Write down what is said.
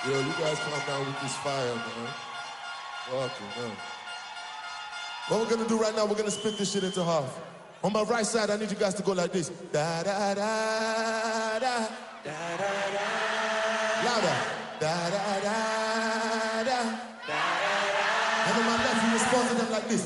Yo, you guys calm down with this fire, man. Fucking hell. What we're gonna do right now, we're gonna split this shit into half. On my right side, I need you guys to go like this. Da da da da da da da. Louder. Da da da